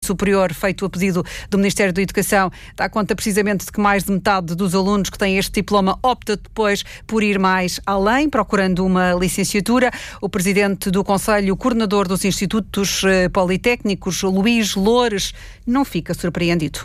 superior, feito a pedido do Ministério da Educação, dá conta precisamente de que mais de metade dos alunos que têm este diploma opta depois por ir mais além, procurando uma licenciatura. O presidente do Conselho, coordenador dos Institutos Politécnicos, Luís Loures, não fica surpreendido.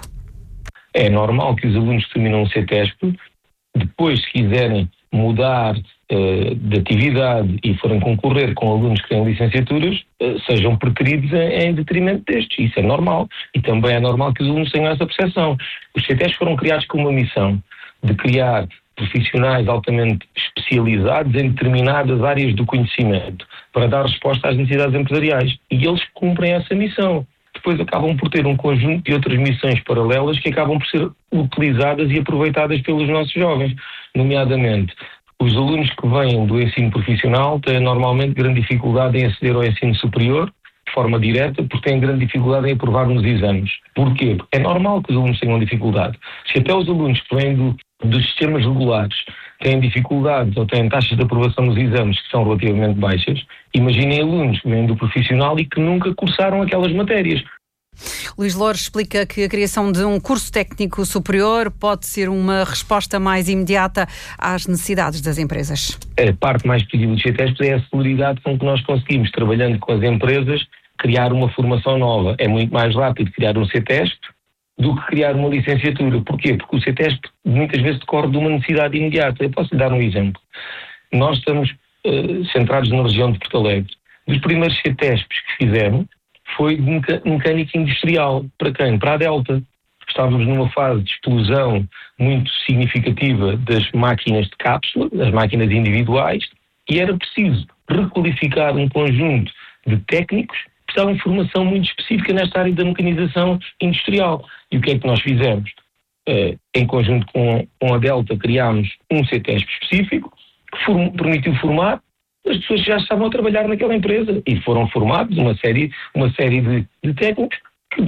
É normal que os alunos que terminam o CETESP, depois, se quiserem mudar de atividade e forem concorrer com alunos que têm licenciaturas, sejam preteridos em detrimento destes. Isso é normal. E também é normal que os alunos tenham essa percepção. Os CETESP foram criados com uma missão de criar profissionais altamente especializados em determinadas áreas do conhecimento para dar resposta às necessidades empresariais. E eles cumprem essa missão. Depois acabam por ter um conjunto de outras missões paralelas que acabam por ser utilizadas e aproveitadas pelos nossos jovens. Nomeadamente, os alunos que vêm do ensino profissional têm normalmente grande dificuldade em aceder ao ensino superior, de forma direta, porque têm grande dificuldade em aprovar nos exames. Porquê? Porque é normal que os alunos tenham dificuldade. Se até os alunos que vêm dos sistemas regulares têm dificuldades ou têm taxas de aprovação nos exames que são relativamente baixas, imaginem alunos que vêm do profissional e que nunca cursaram aquelas matérias. Luís Loures explica que a criação de um curso técnico superior pode ser uma resposta mais imediata às necessidades das empresas. A parte mais positiva do CETESP é a celeridade com que nós conseguimos, trabalhando com as empresas, criar uma formação nova. É muito mais rápido criar um CETESP do que criar uma licenciatura. Porquê? Porque o CETESP muitas vezes decorre de uma necessidade imediata. Eu posso lhe dar um exemplo. Nós estamos centrados na região de Porto Alegre. Dos primeiros CETESPs que fizemos foi de mecânica industrial. Para quem? Para a Delta. Estávamos numa fase de explosão muito significativa das máquinas de cápsula, das máquinas individuais, e era preciso requalificar um conjunto de técnicos que precisavam de formação muito específica nesta área da mecanização industrial. E o que é que nós fizemos? Em conjunto com a Delta, criámos um CETESP específico que permitiu formar as pessoas que já estavam a trabalhar naquela empresa e foram formados uma série de técnicos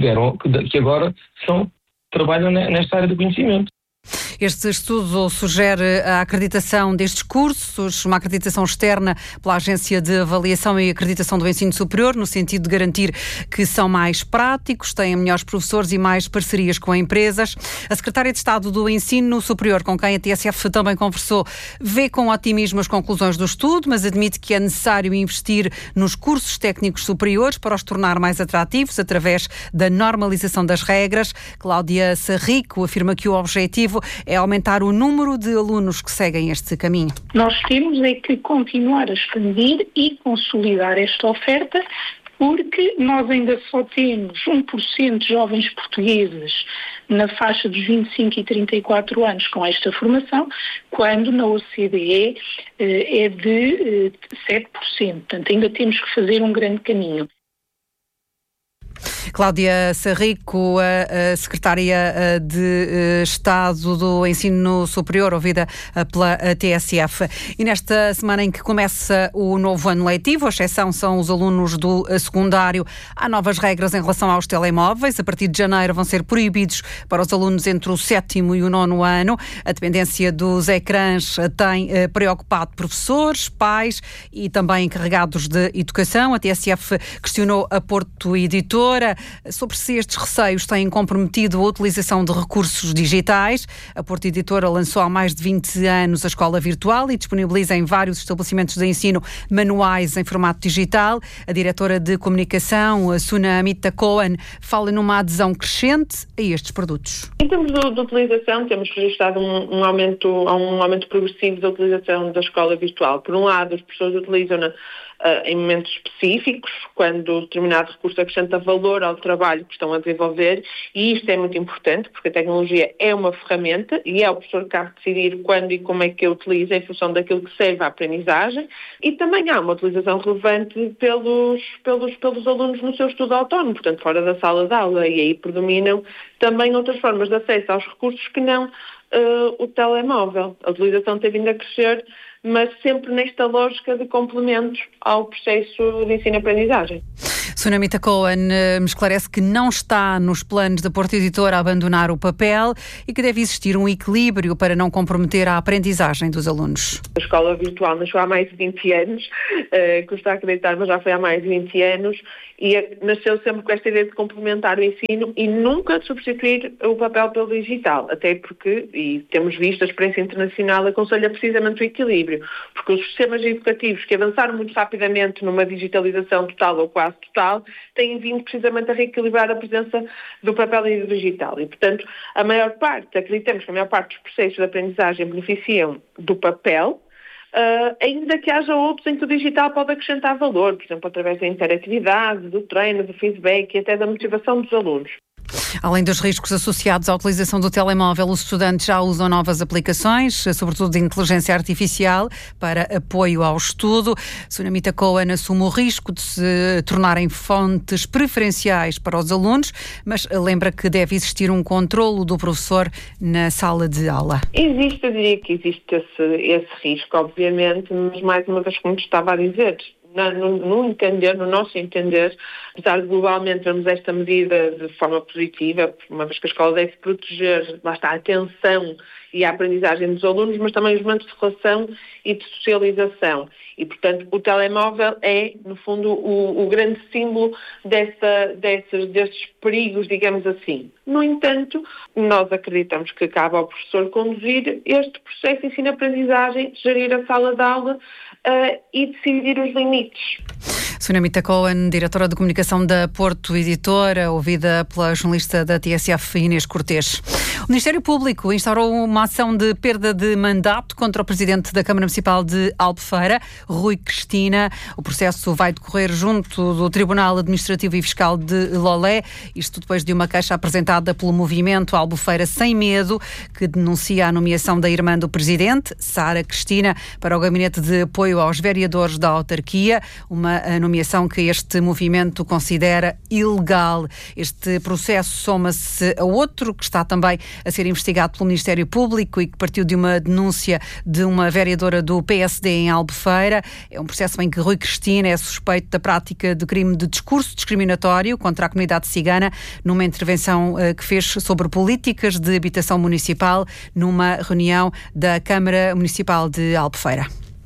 que agora trabalham nesta área do conhecimento. Este estudo sugere a acreditação destes cursos, uma acreditação externa pela Agência de Avaliação e Acreditação do Ensino Superior, no sentido de garantir que são mais práticos, têm melhores professores e mais parcerias com empresas. A Secretária de Estado do Ensino Superior, com quem a TSF também conversou, vê com otimismo as conclusões do estudo, mas admite que é necessário investir nos cursos técnicos superiores para os tornar mais atrativos através da normalização das regras. Cláudia Sarrico afirma que o objetivo é aumentar o número de alunos que seguem este caminho. Nós temos que continuar a expandir e consolidar esta oferta, porque nós ainda só temos 1% de jovens portugueses na faixa dos 25 e 34 anos com esta formação, quando na OCDE é de 7%. Portanto, ainda temos que fazer um grande caminho. Cláudia Sarrico, a Secretária de Estado do Ensino Superior, ouvida pela TSF. E nesta semana em que começa o novo ano letivo, a exceção são os alunos do secundário, há novas regras em relação aos telemóveis. A partir de janeiro vão ser proibidos para os alunos entre o 7º e o 9º ano. A dependência dos ecrãs tem preocupado professores, pais e também encarregados de educação. A TSF questionou a Porto Editora sobre se estes receios têm comprometido a utilização de recursos digitais. A Porto Editora lançou há mais de 20 anos a escola virtual e disponibiliza em vários estabelecimentos de ensino manuais em formato digital. A diretora de comunicação, a Sunamita Cohen, fala numa adesão crescente a estes produtos. Em termos de utilização, temos registrado um aumento progressivo da utilização da escola virtual. Por um lado, as pessoas utilizam-na em momentos específicos, quando determinado recurso acrescenta valor ao trabalho que estão a desenvolver, e isto é muito importante, porque a tecnologia é uma ferramenta e é o professor que há de decidir quando e como é que a utiliza em função daquilo que serve à aprendizagem, e também há uma utilização relevante pelos alunos no seu estudo autónomo, portanto fora da sala de aula, e aí predominam também outras formas de acesso aos recursos que não o telemóvel. A utilização tem vindo a crescer, mas sempre nesta lógica de complementos ao processo de ensino-aprendizagem. Sunamita Cohen me esclarece que não está nos planos da Porto Editora abandonar o papel e que deve existir um equilíbrio para não comprometer a aprendizagem dos alunos. A escola virtual nasceu há mais de 20 anos, custa acreditar, mas já foi há mais de 20 anos, e nasceu sempre com esta ideia de complementar o ensino e nunca de substituir o papel pelo digital, até porque, e temos visto, a experiência internacional aconselha precisamente o equilíbrio, porque os sistemas educativos que avançaram muito rapidamente numa digitalização total ou quase total, têm vindo precisamente a reequilibrar a presença do papel e do digital. E, portanto, acreditamos que a maior parte dos processos de aprendizagem beneficiam do papel, ainda que haja outros em que o digital pode acrescentar valor, por exemplo, através da interatividade, do treino, do feedback e até da motivação dos alunos. Além dos riscos associados à utilização do telemóvel, os estudantes já usam novas aplicações, sobretudo de inteligência artificial, para apoio ao estudo. Sunamita Cohen assume o risco de se tornarem fontes preferenciais para os alunos, mas lembra que deve existir um controlo do professor na sala de aula. Eu diria que existe esse risco, obviamente, mas mais uma vez, como estava a dizer, no nosso entender, apesar de globalmente vermos esta medida de forma positiva, uma vez que a escola deve proteger, lá está, a atenção e a aprendizagem dos alunos, mas também os momentos de relação e de socialização. E, portanto, o telemóvel é, no fundo, o grande símbolo destes perigos, digamos assim. No entanto, nós acreditamos que cabe ao professor conduzir este processo de ensino-aprendizagem, gerir a sala de aula e decidir os limites. Sunamita Cohen, diretora de comunicação da Porto Editora, ouvida pela jornalista da TSF Inês Cortês. O Ministério Público instaurou uma ação de perda de mandato contra o presidente da Câmara Municipal de Albufeira, Rui Cristina. O processo vai decorrer junto do Tribunal Administrativo e Fiscal de Lolé, isto depois de uma queixa apresentada pelo movimento Albufeira Sem Medo, que denuncia a nomeação da irmã do presidente, Sara Cristina, para o Gabinete de Apoio aos Vereadores da Autarquia, uma nomeação que este movimento considera ilegal. Este processo soma-se a outro que está também a ser investigado pelo Ministério Público e que partiu de uma denúncia de uma vereadora do PSD em Albufeira. É um processo em que Rui Cristina é suspeito da prática de crime de discurso discriminatório contra a comunidade cigana numa intervenção que fez sobre políticas de habitação municipal numa reunião da Câmara Municipal de Albufeira.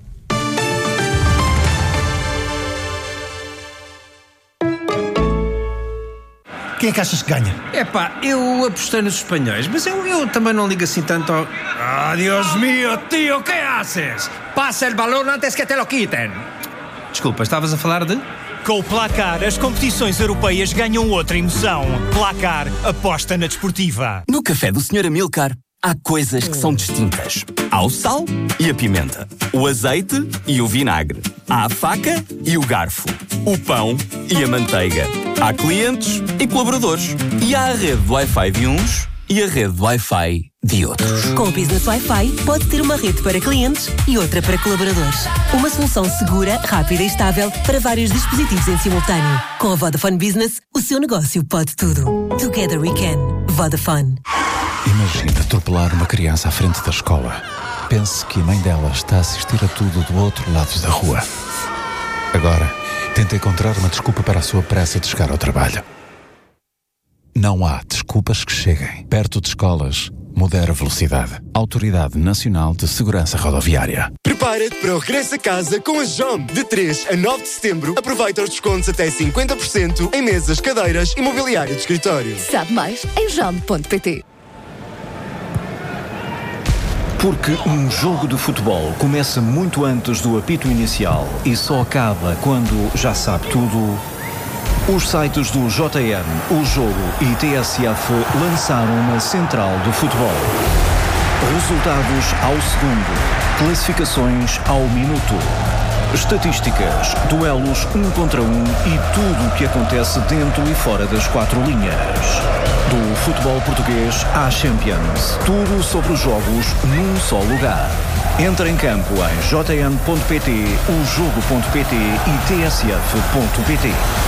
Quem é que achas que ganha? Eu apostei nos espanhóis, mas eu também não ligo assim tanto ao... Dios mío, tío, ¿qué haces? Passa el balón antes que te lo quiten. Desculpa, estavas a falar de... Com o Placar, as competições europeias ganham outra emoção. Placar, aposta na desportiva. No café do Sr. Amilcar, há coisas que são distintas. Há o sal e a pimenta, o azeite e o vinagre, há a faca e o garfo, o pão e a manteiga. Há clientes e colaboradores. E há a rede de Wi-Fi de uns e a rede de Wi-Fi de outros. Com o Business Wi-Fi, pode ter uma rede para clientes e outra para colaboradores. Uma solução segura, rápida e estável para vários dispositivos em simultâneo. Com a Vodafone Business, o seu negócio pode tudo. Together we can. Vodafone. Imagina atropelar uma criança à frente da escola. Pense que a mãe dela está a assistir a tudo do outro lado da rua. Agora, tenta encontrar uma desculpa para a sua pressa de chegar ao trabalho. Não há desculpas que cheguem. Perto de escolas, modera a velocidade. Autoridade Nacional de Segurança Rodoviária. Prepara-te para o regresso a casa com a JOM. De 3 a 9 de setembro, aproveita os descontos até 50% em mesas, cadeiras e mobiliário de escritório. Sabe mais em jom.pt. Porque um jogo de futebol começa muito antes do apito inicial e só acaba quando já sabe tudo. Os sites do JN, O Jogo e TSF lançaram uma central do futebol. Resultados ao segundo, classificações ao minuto, estatísticas, duelos 1 contra 1 e tudo o que acontece dentro e fora das 4 linhas. Do futebol português à Champions, tudo sobre os jogos num só lugar. Entra em campo em jn.pt, ojogo.pt e tsf.pt.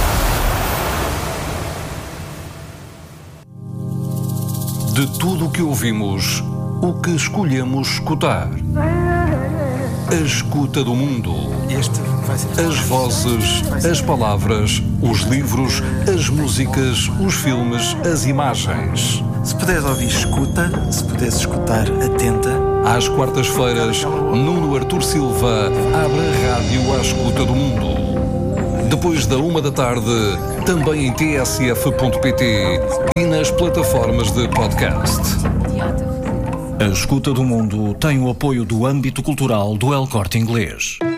De tudo o que ouvimos, o que escolhemos escutar. A escuta do mundo. As vozes, as palavras, os livros, as músicas, os filmes, as imagens. Se puderes ouvir, escuta. Se puderes escutar, atenta. Às quartas-feiras, Nuno Artur Silva abre a rádio à escuta do mundo. Depois da 1 da tarde, também em tsf.pt e nas plataformas de podcast. A Escuta do Mundo tem o apoio do âmbito cultural do El Corte Inglês.